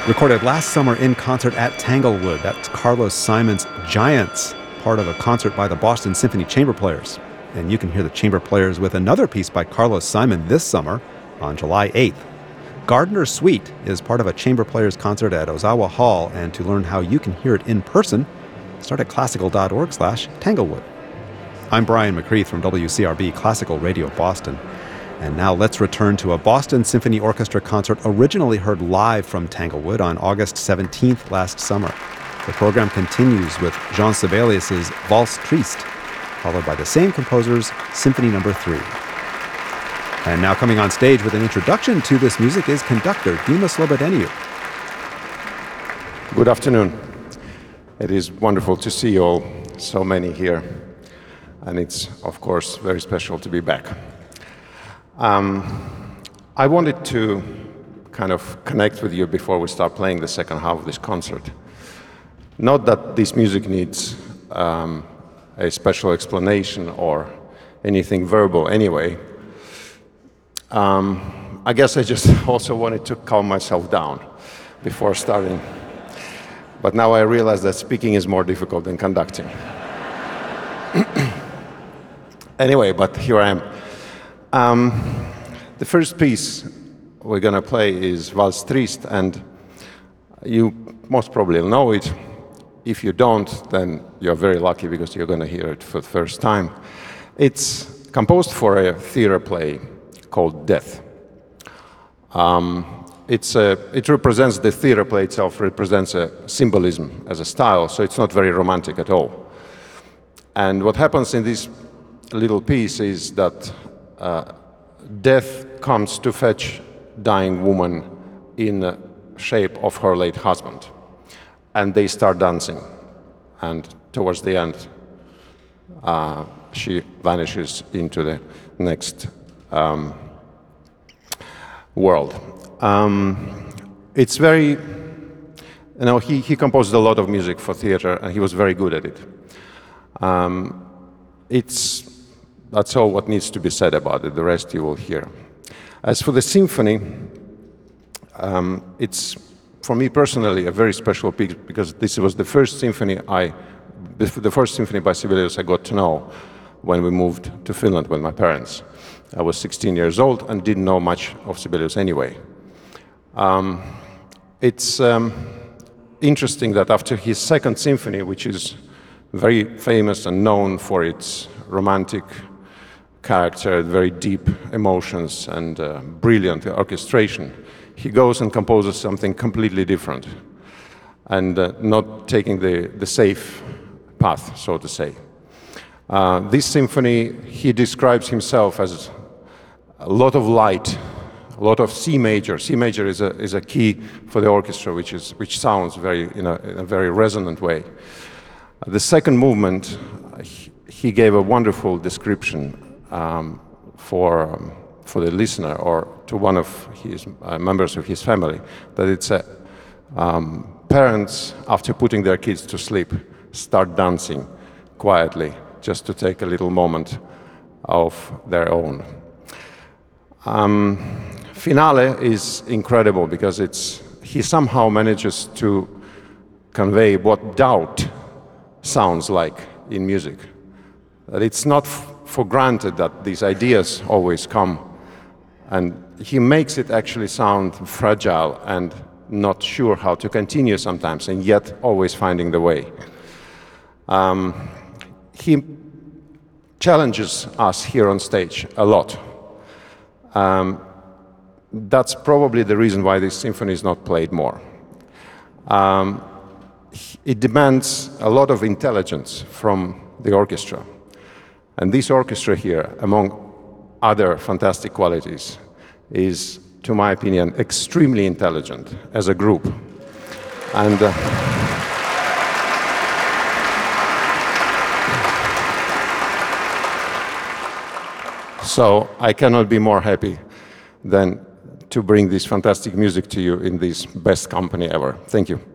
Recorded last summer in concert at Tanglewood. That's Carlos Simon's Giants, part of a concert by the Boston Symphony Chamber Players. And you can hear the chamber players with another piece by Carlos Simon this summer on July 8th. Gardner Suite is part of a chamber players concert at Ozawa Hall, and to learn how you can hear it in person, start at classical.org/Tanglewood. I'm Brian McCreath from WCRB Classical Radio Boston. And now let's return to a Boston Symphony Orchestra concert originally heard live from Tanglewood on August 17th last summer. The program continues with Jean Sibelius' Valse Triste, followed by the same composer's Symphony No. 3. And now coming on stage with an introduction to this music is conductor Dimas Lobedeniu. Good afternoon. It is wonderful to see you all, so many here. And it's, of course, very special to be back. I wanted to kind of connect with you before we start playing the second half of this concert. Not that this music needs a special explanation or anything verbal anyway. I guess I just also wanted to calm myself down before starting. But now I realize that speaking is more difficult than conducting. Anyway, but here I am. The first piece we're going to play is Valse Triste, and you most probably know it. If you don't, then you're very lucky because you're going to hear it for the first time. It's composed for a theater play called Death. It represents, the theater play itself represents a symbolism as a style, so it's not very romantic at all. And what happens in this little piece is that death comes to fetch dying woman in the shape of her late husband. And they start dancing. And towards the end, she vanishes into the next world. It's very, he composed a lot of music for theater, and he was very good at it. That's all what needs to be said about it. The rest you will hear. As for the symphony, it's, for me personally, a very special piece because this was the first symphony the first symphony by Sibelius I got to know when we moved to Finland with my parents. I was 16 years old and didn't know much of Sibelius anyway. It's interesting that after his second symphony, which is very famous and known for its romantic character, very deep emotions, and brilliant orchestration, he goes and composes something completely different and not taking the safe path, so to say. This symphony, he describes himself as a lot of light, a lot of C major. C major is a key for the orchestra, which sounds very in a very resonant way. The second movement, he gave a wonderful description for the listener or to one of his members of his family, that it's parents, after putting their kids to sleep, start dancing quietly just to take a little moment of their own. Finale is incredible because he somehow manages to convey what doubt sounds like in music. That it's not for granted that these ideas always come, and he makes it actually sound fragile and not sure how to continue sometimes, and yet always finding the way. He challenges us here on stage a lot. That's probably the reason why this symphony is not played more. It demands a lot of intelligence from the orchestra. And this orchestra here, among other fantastic qualities, is, to my opinion, extremely intelligent as a group. And so I cannot be more happy than to bring this fantastic music to you in this best company ever. Thank you.